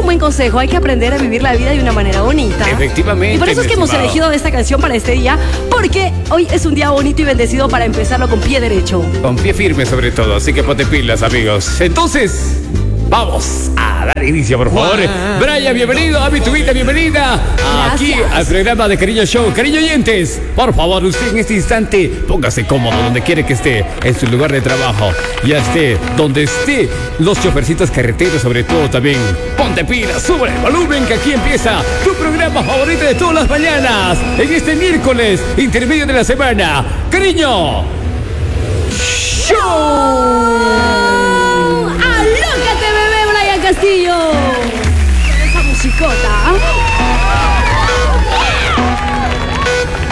buen consejo. Hay que aprender a vivir la vida de una manera bonita. Efectivamente. Y por eso es que hemos elegido esta canción para este día, porque hoy es un día bonito y bendecido para empezarlo con pie derecho. Con pie firme sobre todo, así que ponte pilas, amigos. Entonces, vamos a dar inicio, por favor. Brian, bienvenido. Ami, tu vida, bienvenida. Aquí al programa de Cariño Show. Cariño oyentes, por favor, usted en este instante póngase cómodo donde quiere que esté, en su lugar de trabajo. Ya esté donde esté, los chofercitos carreteros sobre todo también. Ponte pilas, sube el volumen que aquí empieza tu programa favorito de todas las mañanas. En este miércoles, intermedio de la semana. Cariño Show. ¡Alócate, bebé Brian Castillo! Esa musicota.